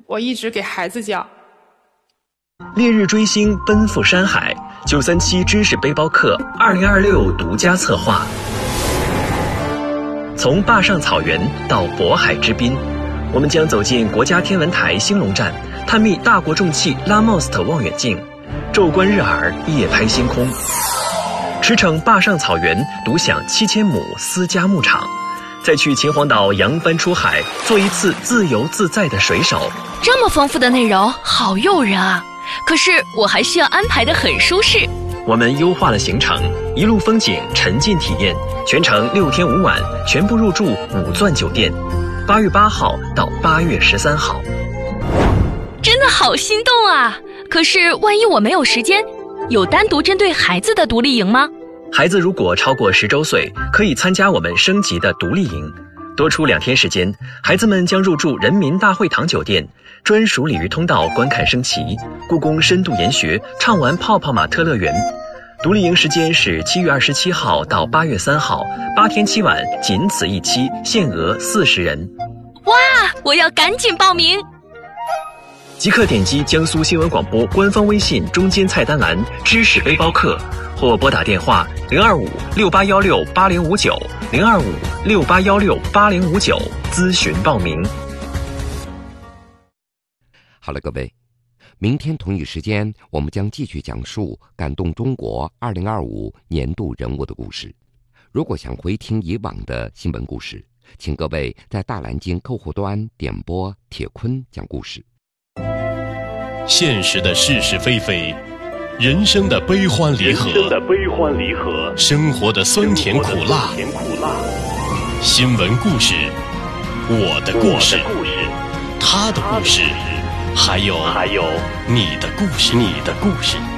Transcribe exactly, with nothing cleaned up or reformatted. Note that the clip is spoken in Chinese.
我一直给孩子讲。 烈日追星，奔赴山海，九三七知识背包客二零二六独家策划。从坝上草原到渤海之滨，我们将走进国家天文台兴隆站，探秘大国重器拉莫斯特望远镜，昼观日珥，夜拍星空。驰骋坝上草原，独享七千亩私家牧场，再去秦皇岛扬帆出海，做一次自由自在的水手。 这么丰富的内容，好诱人啊！可是我还需要安排得很舒适。 我们优化了行程，一路风景，沉浸体验，全程六天五晚，全部入住五钻酒店。八月八号到八月十三号， 真的好心动啊！可是万一我没有时间，有单独针对孩子的独立营吗？ 孩子如果超过十周岁，可以参加我们升级的独立营，多出两天时间，孩子们将入住人民大会堂酒店，专属鲤鱼通道观看升旗，故宫深度研学，畅玩泡泡玛特乐园。独立营时间是七月二十七号到八月三号，八天七晚，仅此一期，限额四十人。 哇，我要赶紧报名！ 即刻点击江苏新闻广播官方微信中间菜单栏知识背包客，或拨打电话零二五六八幺六八零五九零二五六八幺六八零五九咨询报名。 好了，各位，明天同一时间，我们将继续讲述感动中国二零二五年度人物的故事。如果想回听以往的新闻故事，请各位在大蓝鲸客户端点播铁坤讲故事。 现实的是是非非，人生的悲欢离合，人生的悲欢离合，生活的酸甜苦辣，新闻故事，我的故事，他的故事，还有还有你的故事，你的故事。